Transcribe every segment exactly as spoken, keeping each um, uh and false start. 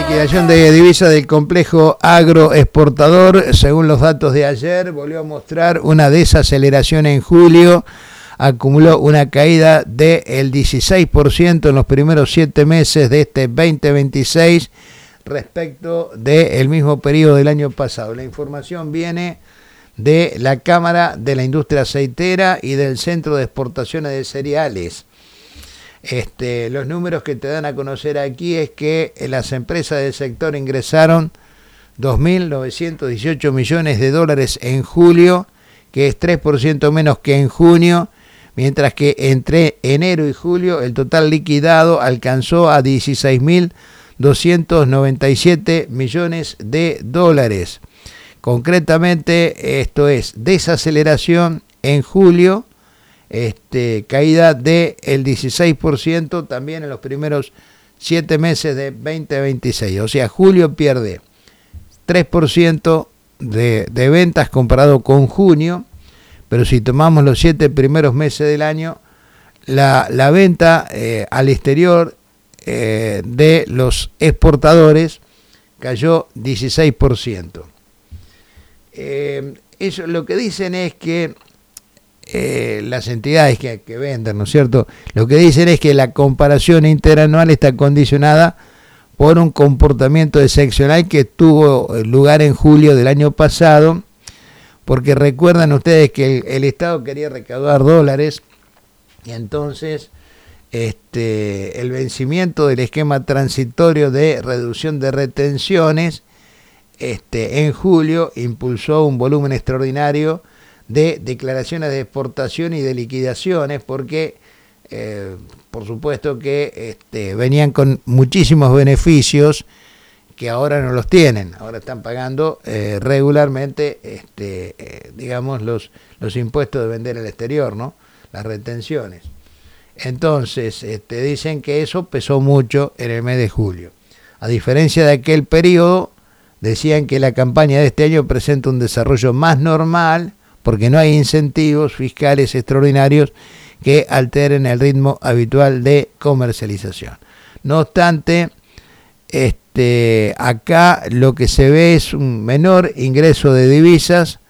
liquidación de divisas del complejo agroexportador, según los datos de ayer, volvió a mostrar una desaceleración en julio. Acumuló una caída del dieciséis por ciento en los primeros siete meses de este veinte veintiséis respecto del mismo periodo del año pasado. La información viene de la Cámara de la Industria Aceitera y del Centro de Exportaciones de Cereales. Este, los números que te dan a conocer aquí es que las empresas del sector ingresaron dos mil novecientos dieciocho millones de dólares en julio, que es tres por ciento menos que en junio, mientras que entre enero y julio el total liquidado alcanzó a dieciséis mil doscientos noventa y siete millones de dólares. Concretamente, esto es desaceleración en julio, este, caída del dieciséis por ciento también en los primeros siete meses de veinte veintiséis. O sea, julio pierde tres por ciento de, de ventas comparado con junio, pero si tomamos los siete primeros meses del año, la, la venta eh, al exterior eh, de los exportadores cayó dieciséis por ciento. Eh, eso, lo que dicen es que eh, las entidades que, que venden, ¿no es cierto? Lo que dicen es que la comparación interanual está condicionada por un comportamiento excepcional que tuvo lugar en julio del año pasado, porque recuerdan ustedes que el, el Estado quería recaudar dólares y entonces este, el vencimiento del esquema transitorio de reducción de retenciones Este, en julio impulsó un volumen extraordinario de declaraciones de exportación y de liquidaciones, porque eh, por supuesto que este, venían con muchísimos beneficios que ahora no los tienen, ahora están pagando eh, regularmente este, eh, digamos los, los impuestos de vender al exterior, ¿no? Las retenciones. Entonces este, dicen que eso pesó mucho en el mes de julio. A diferencia de aquel periodo, decían que la campaña de este año presenta un desarrollo más normal porque no hay incentivos fiscales extraordinarios que alteren el ritmo habitual de comercialización. No obstante, este, acá lo que se ve es un menor ingreso de divisas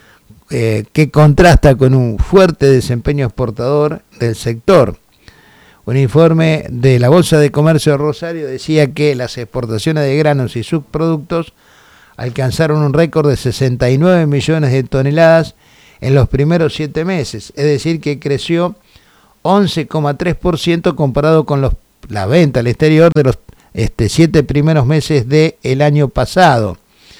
eh, que contrasta con un fuerte desempeño exportador del sector. Un informe de la Bolsa de Comercio de Rosario decía que las exportaciones de granos y subproductos alcanzaron un récord de sesenta y nueve millones de toneladas en los primeros siete meses, es decir, que creció once coma tres por ciento comparado con los, la venta al exterior de los este, siete primeros meses del año pasado,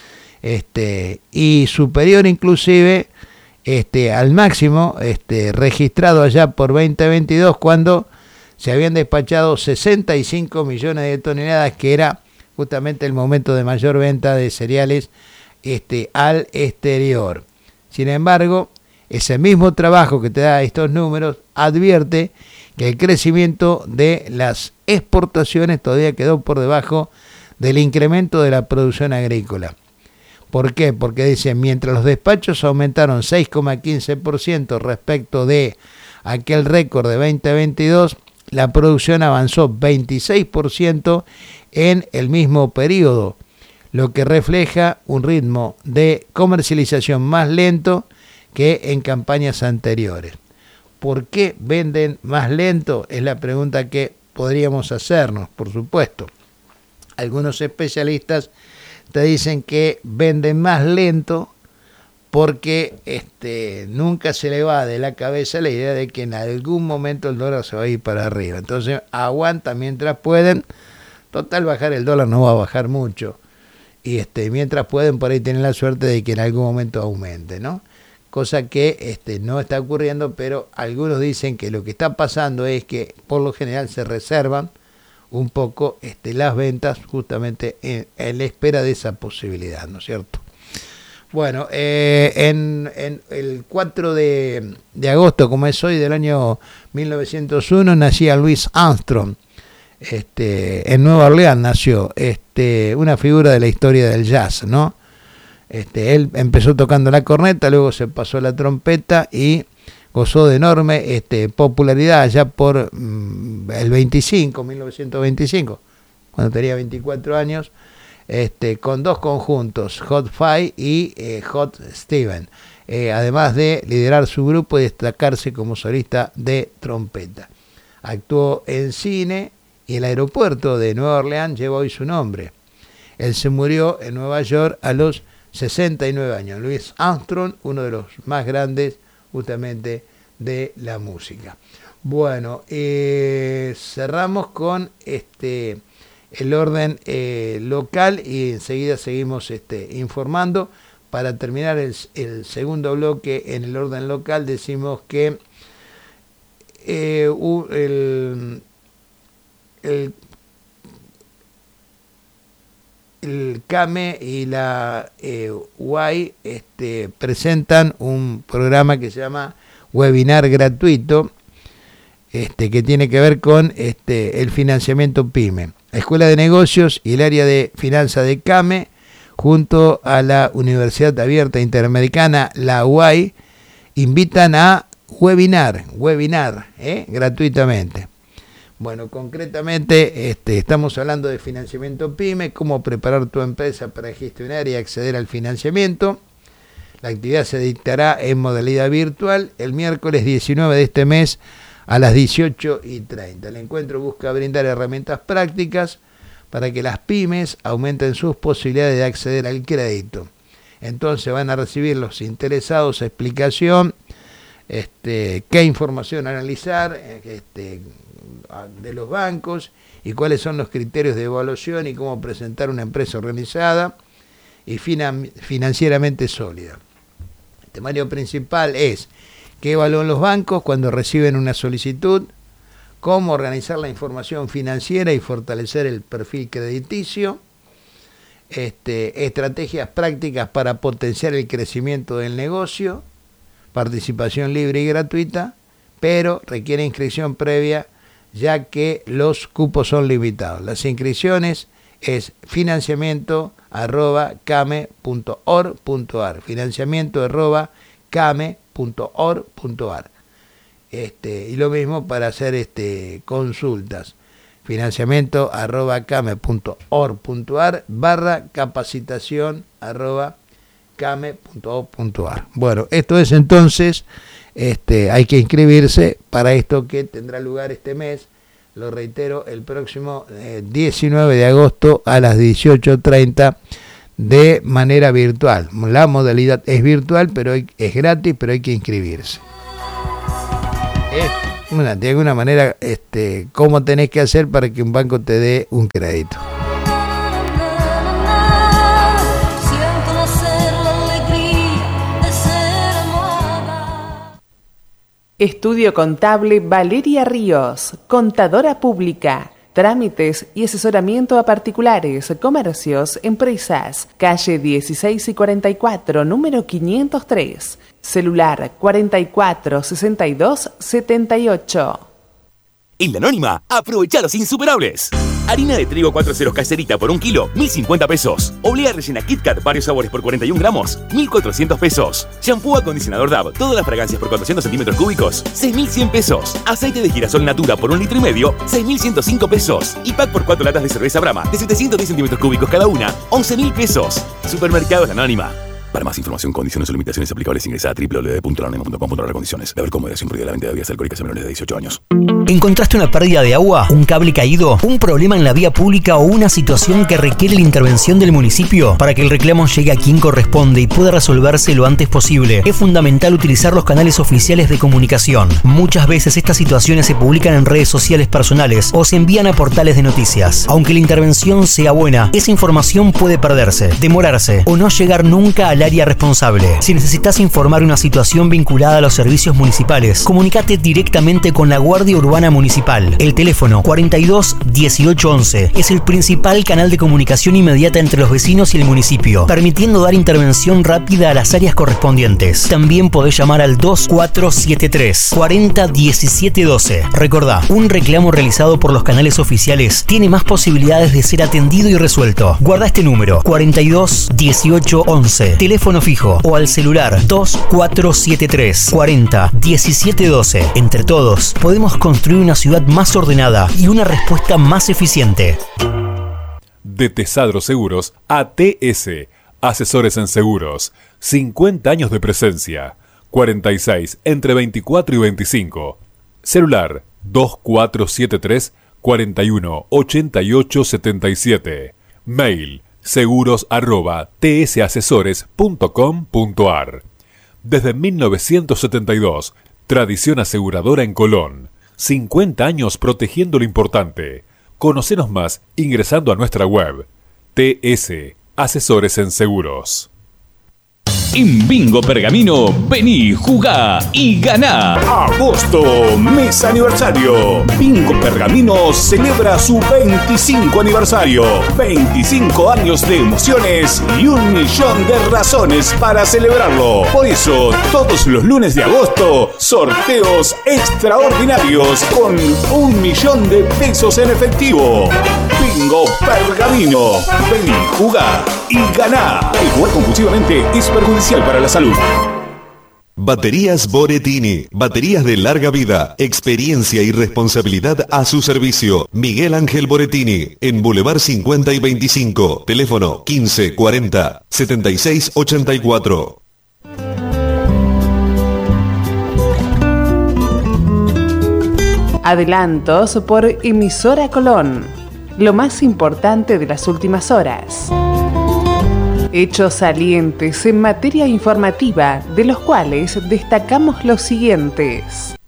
este, y superior inclusive este, al máximo este, registrado allá por veinte veintidós, cuando se habían despachado sesenta y cinco millones de toneladas, que era justamente el momento de mayor venta de cereales este, al exterior. Sin embargo, ese mismo trabajo que te da estos números advierte que el crecimiento de las exportaciones todavía quedó por debajo del incremento de la producción agrícola. ¿Por qué? Porque dicen, mientras los despachos aumentaron seis coma quince por ciento respecto de aquel récord de veinte veintidós, la producción avanzó veintiséis por ciento en el mismo periodo, lo que refleja un ritmo de comercialización más lento que en campañas anteriores. ¿Por qué venden más lento? Es la pregunta que podríamos hacernos, por supuesto. Algunos especialistas te dicen que venden más lento porque este, nunca se le va de la cabeza la idea de que en algún momento el dólar se va a ir para arriba. Entonces aguantan mientras pueden. Total, bajar el dólar no va a bajar mucho. Y este, mientras pueden, por ahí tienen la suerte de que en algún momento aumente, ¿no? Cosa que este, no está ocurriendo, pero algunos dicen que lo que está pasando es que por lo general se reservan un poco este, las ventas justamente en, en la espera de esa posibilidad, ¿no es cierto? Bueno, eh, en, en el cuatro de, de agosto, como es hoy, del año mil novecientos uno, nacía Louis Armstrong. Este, en Nueva Orleans nació, este, una figura de la historia del jazz, ¿no? Este, él empezó tocando la corneta, luego se pasó a la trompeta y gozó de enorme este, popularidad allá por mm, el veinticinco, mil novecientos veinticinco. cuando tenía veinticuatro años, este, con dos conjuntos, Hot Five y eh, Hot Steven, eh, además de liderar su grupo y destacarse como solista de trompeta. Actuó en cine y el aeropuerto de Nueva Orleans lleva hoy su nombre. Él se murió en Nueva York a los sesenta y nueve años. Louis Armstrong, uno de los más grandes justamente de la música. Bueno, eh, cerramos con este el orden eh, local y enseguida seguimos este, informando. Para terminar el, el segundo bloque en el orden local, decimos que eh, el, el el CAME y la eh, U A I este, presentan un programa que se llama Webinar Gratuito, este, que tiene que ver con este, el financiamiento PYME. La Escuela de Negocios y el área de finanzas de CAME, junto a la Universidad Abierta Interamericana, la U A I, invitan a webinar, webinar eh, gratuitamente. Bueno, concretamente este, estamos hablando de financiamiento PYME, cómo preparar tu empresa para gestionar y acceder al financiamiento. La actividad se dictará en modalidad virtual el miércoles diecinueve de este mes a las dieciocho y treinta. El encuentro busca brindar herramientas prácticas para que las pymes aumenten sus posibilidades de acceder al crédito. Entonces van a recibir los interesados explicación, este, qué información analizar, este, de los bancos y cuáles son los criterios de evaluación y cómo presentar una empresa organizada y finan, financieramente sólida. El temario principal es qué evalúan los bancos cuando reciben una solicitud, cómo organizar la información financiera y fortalecer el perfil crediticio, este, estrategias prácticas para potenciar el crecimiento del negocio, participación libre y gratuita, pero requiere inscripción previa ya que los cupos son limitados. Las inscripciones es financiamiento arroba came punto org punto ar, financiamiento arroba came punto org punto ar. Este, y lo mismo para hacer este, consultas, financiamiento arroba came punto org punto ar barra capacitación arroba came punto org punto ar. Bueno, esto es entonces... Este, hay que inscribirse para esto que tendrá lugar este mes, lo reitero, el próximo eh, diecinueve de agosto a las dieciocho treinta de manera virtual. La modalidad es virtual, pero hay, es gratis, pero hay que inscribirse. Es una, de alguna manera, este, ¿cómo tenés que hacer para que un banco te dé un crédito? Estudio Contable Valeria Ríos, contadora pública, trámites y asesoramiento a particulares, comercios, empresas, calle dieciséis y cuarenta y cuatro, número quinientos tres, celular cuarenta y cuatro sesenta y dos setenta y ocho. En La Anónima, aprovecha los insuperables. Harina de trigo cuatro ceros caserita por un kilo, mil cincuenta pesos. Oblea rellena Kit Kat varios sabores por cuarenta y un gramos, mil cuatrocientos pesos. Shampoo acondicionador Dove, todas las fragancias por cuatrocientos centímetros cúbicos, seis mil cien pesos. Aceite de girasol Natura por un litro y medio, seis mil ciento cinco pesos. Y pack por cuatro latas de cerveza Brahma de setecientos diez centímetros cúbicos cada una, once mil pesos. Supermercados La Anónima. Para más información, condiciones o limitaciones aplicables, ingresa a doble u doble u doble u punto la anónima punto com punto a r condiciones. De haber moderación prohibida la venta de bebidas alcohólicas a menores de dieciocho años. ¿Encontraste una pérdida de agua, un cable caído, un problema en la vía pública o una situación que requiere la intervención del municipio? Para que el reclamo llegue a quien corresponde y pueda resolverse lo antes posible, es fundamental utilizar los canales oficiales de comunicación. Muchas veces estas situaciones se publican en redes sociales personales o se envían a portales de noticias. Aunque la intervención sea buena, esa información puede perderse, demorarse o no llegar nunca al área responsable. Si necesitas informar una situación vinculada a los servicios municipales, comunícate directamente con la Guardia Urbana Municipal. El teléfono cuarenta y dos dieciocho once es el principal canal de comunicación inmediata entre los vecinos y el municipio, permitiendo dar intervención rápida a las áreas correspondientes. También podés llamar al dos cuatro siete tres, cuarenta diecisiete doce. Recordá, un reclamo realizado por los canales oficiales tiene más posibilidades de ser atendido y resuelto. Guarda este número, cuarenta y dos dieciocho once, teléfono fijo, o al celular dos cuatro siete tres, cuarenta diecisiete doce. Entre todos, podemos construir una ciudad más ordenada y una respuesta más eficiente. De Tesadro Seguros a T S, Asesores en Seguros. cincuenta años de presencia. cuarenta y seis, entre veinticuatro y veinticinco. Celular dos cuatro siete tres, cuatro uno, ocho ocho siete siete. Mail seguros arroba tsasesores punto com punto ar. Desde mil novecientos setenta y dos, tradición aseguradora en Colón. cincuenta años protegiendo lo importante. Conocenos más ingresando a nuestra web. T S, Asesores en Seguros. En Bingo Pergamino, vení, jugá y ganá. Agosto, mes aniversario. Bingo Pergamino celebra su veinticinco aniversario. veinticinco años de emociones y un millón de razones para celebrarlo. Por eso, todos los lunes de agosto, sorteos extraordinarios con un millón de pesos en efectivo. Bingo Pergamino. Vení, jugá y ganá. El jugar compulsivamente es perjudicial para la salud. Baterías Boretini, baterías de larga vida, experiencia y responsabilidad a su servicio. Miguel Ángel Boretini, en Boulevard cincuenta y veinticinco, teléfono quince cuarenta, setenta y seis ochenta y cuatro. Adelantos por Emisora Colón. Lo más importante de las últimas horas. Hechos salientes en materia informativa, de los cuales destacamos los siguientes.